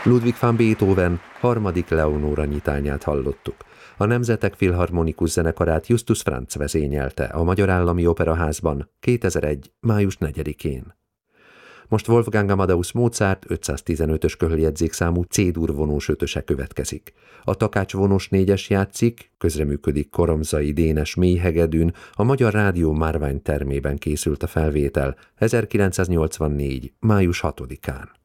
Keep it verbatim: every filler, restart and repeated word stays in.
Ludwig van Beethoven harmadik Leonóra nyitányát hallottuk. A Nemzetek Filharmonikus Zenekarát Justus Franz vezényelte a Magyar Állami Operaházban kétezer-egy. május negyedikén. Most Wolfgang Amadeus Mozart ötszáztizenötös köhöljegyzékszámú C-dur vonós ötöse következik. A Takács vonós négyes játszik, közreműködik Koromzai Dénes mélyhegedűn, a Magyar Rádió márványtermében készült a felvétel ezerkilencszáznyolcvannégy. május hatodikán.